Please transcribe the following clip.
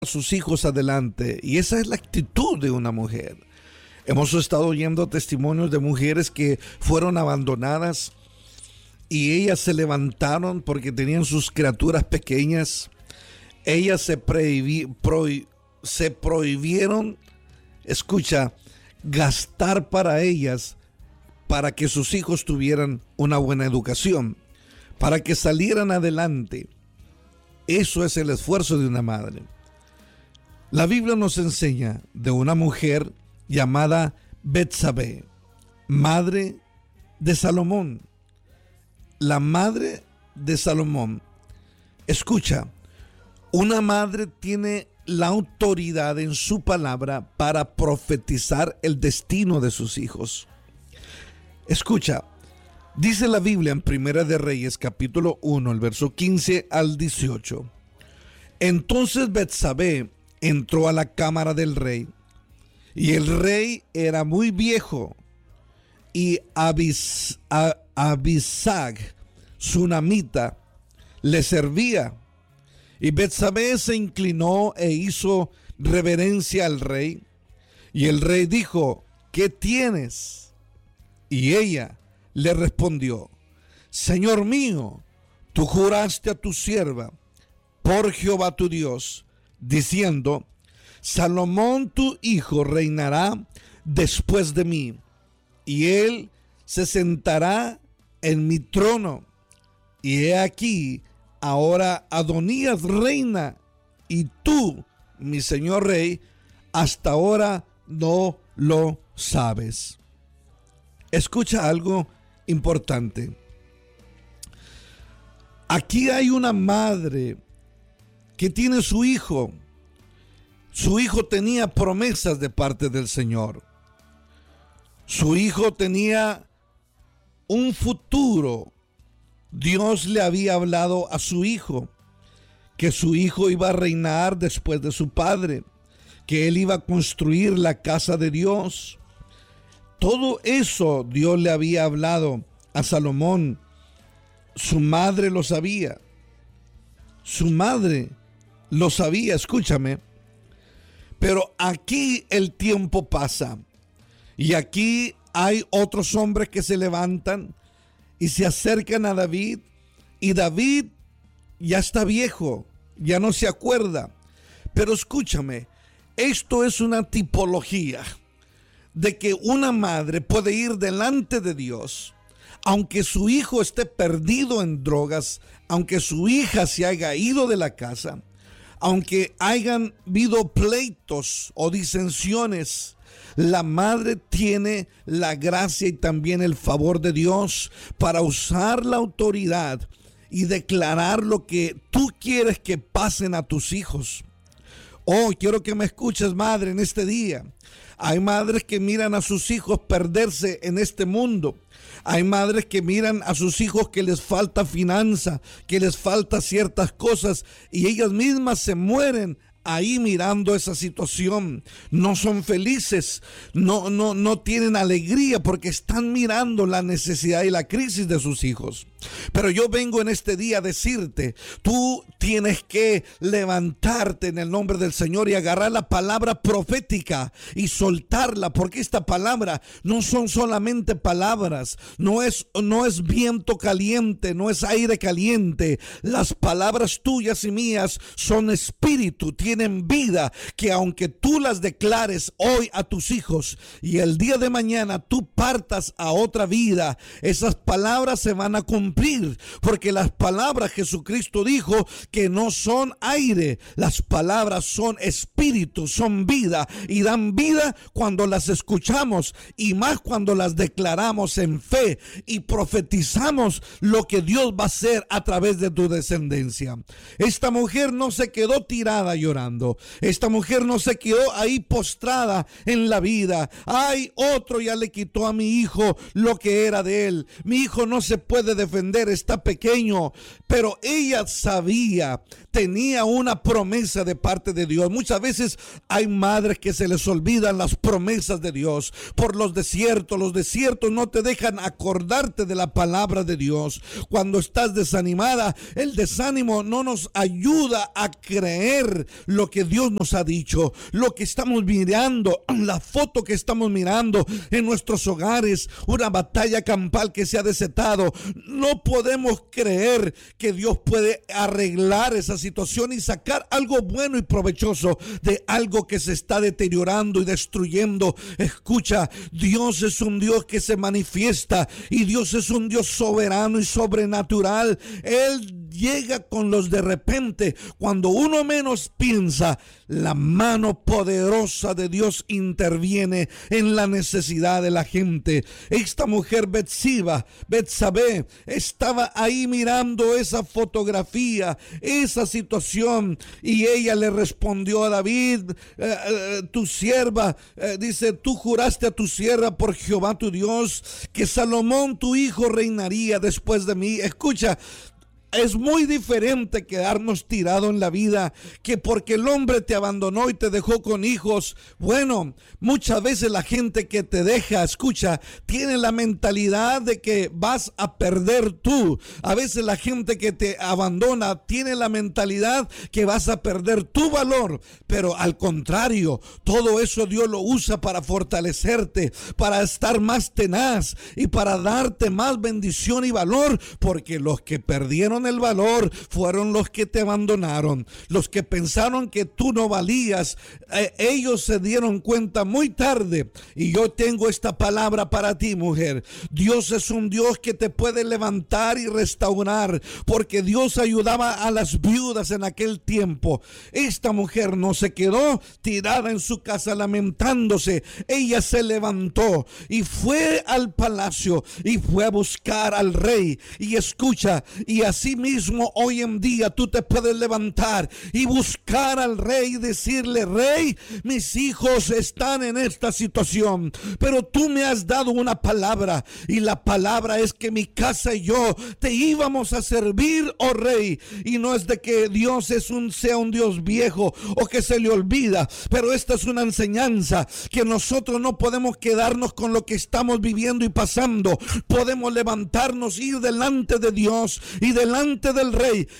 a sus hijos adelante, y esa es la actitud de una mujer. Hemos estado oyendo testimonios de mujeres que fueron abandonadas y ellas se levantaron porque tenían sus criaturas pequeñas. Ellas se prohibieron, escucha, gastar para ellas, para que sus hijos tuvieran una buena educación, para que salieran adelante. Eso es el esfuerzo de una madre. La Biblia nos enseña de una mujer llamada Betsabé, madre de Salomón. La madre de Salomón. Escucha, una madre tiene la autoridad en su palabra para profetizar el destino de sus hijos. Escucha, dice la Biblia en Primera de Reyes, capítulo 1, el verso 15 al 18. Entonces Betsabé entró a la cámara del rey, y el rey era muy viejo, y Abisag, sunamita, le servía. Y Betsabé se inclinó e hizo reverencia al rey. Y el rey dijo: ¿qué tienes? Y ella le respondió: Señor mío, tú juraste a tu sierva por Jehová tu Dios, diciendo: Salomón tu hijo reinará después de mí, y él se sentará en mi trono. Y he aquí, ahora Adonías reina, y tú, mi señor rey, hasta ahora no lo sabes. Escucha algo importante. Aquí hay una madre que tiene su hijo. Su hijo tenía promesas de parte del Señor. Su hijo tenía un futuro. Dios le había hablado a su hijo que su hijo iba a reinar después de su padre, que él iba a construir la casa de Dios. Todo eso Dios le había hablado a Salomón. Su madre lo sabía. Su madre lo sabía, escúchame. Pero aquí el tiempo pasa. Y aquí hay otros hombres que se levantan y se acercan a David. Y David ya está viejo, ya no se acuerda. Pero escúchame, esto es una tipología de que una madre puede ir delante de Dios, aunque su hijo esté perdido en drogas, aunque su hija se haya ido de la casa, aunque hayan habido pleitos o disensiones. La madre tiene la gracia y también el favor de Dios para usar la autoridad y declarar lo que tú quieres que pasen a tus hijos. Oh, quiero que me escuches, madre, en este día. Hay madres que miran a sus hijos perderse en este mundo. Hay madres que miran a sus hijos que les falta finanza, que les falta ciertas cosas, y ellas mismas se mueren ahí mirando esa situación. No son felices, no tienen alegría porque están mirando la necesidad y la crisis de sus hijos. Pero yo vengo en este día a decirte, tú tienes que levantarte en el nombre del Señor y agarrar la palabra profética y soltarla, porque esta palabra no son solamente palabras, no es viento caliente, no es aire caliente. Las palabras tuyas y mías son espíritu, tienen vida, que aunque tú las declares hoy a tus hijos y el día de mañana tú partas a otra vida, esas palabras se van a cumplir, porque las palabras, Jesucristo dijo que no son aire, las palabras son espíritu, son vida, y dan vida cuando las escuchamos, y más cuando las declaramos en fe y profetizamos lo que Dios va a hacer a través de tu descendencia. Esta mujer no se quedó tirada llorando, esta mujer no se quedó ahí postrada en la vida. Ay, otro ya le quitó a mi hijo lo que era de él, mi hijo no se puede defender, está pequeño. Pero ella sabía tenía una promesa de parte de Dios. Muchas veces hay madres que se les olvidan las promesas de Dios por los desiertos. Los desiertos no te dejan acordarte de la palabra de Dios. Cuando estás desanimada, el desánimo no nos ayuda a creer lo que Dios nos ha dicho, lo que estamos mirando, la foto que estamos mirando en nuestros hogares, una batalla campal que se ha desatado. No podemos creer que Dios puede arreglar esa situación y sacar algo bueno y provechoso de algo que se está deteriorando y destruyendo. Escucha, Dios es un Dios que se manifiesta y Dios es un Dios soberano y sobrenatural. Él llega con los de repente. Cuando uno menos piensa, la mano poderosa de Dios interviene en la necesidad de la gente. Esta mujer Betsabé, estaba ahí mirando esa fotografía, esa situación, y ella le respondió a David, tu sierva, dice, tú juraste a tu sierva por Jehová tu Dios que Salomón tu hijo reinaría después de mí. Escucha, es muy diferente quedarnos tirados en la vida que porque el hombre te abandonó y te dejó con hijos. Bueno, muchas veces la gente que te deja, escucha, tiene la mentalidad de que vas a perder tú. A veces la gente que te abandona tiene la mentalidad que vas a perder tu valor. Pero al contrario, todo eso Dios lo usa para fortalecerte, para estar más tenaz y para darte más bendición y valor, porque los que perdieron el valor fueron los que te abandonaron, los que pensaron que tú no valías. Ellos se dieron cuenta muy tarde. Y yo tengo esta palabra para ti, mujer. Dios es un Dios que te puede levantar y restaurar, porque Dios ayudaba a las viudas en aquel tiempo. Esta mujer no se quedó tirada en su casa lamentándose. Ella se levantó y fue al palacio y fue a buscar al rey. Y escucha, y así mismo hoy en día tú te puedes levantar y buscar al rey y decirle: rey, mis hijos están en esta situación, pero tú me has dado una palabra, y la palabra es que mi casa y yo te íbamos a servir, oh rey. Y no es de que Dios sea un Dios viejo o que se le olvida, pero esta es una enseñanza que nosotros no podemos quedarnos con lo que estamos viviendo y pasando. Podemos levantarnos, ir delante de Dios y delante del rey